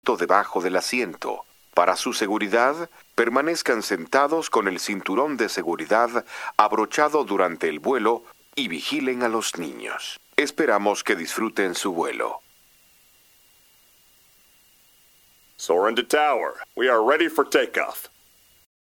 debajo del asiento. Para su seguridad, permanezcan sentados con el cinturón de seguridad abrochado durante el vuelo y vigilen a los niños. Esperamos que disfruten su vuelo. Soarin' to tower. We are ready for takeoff.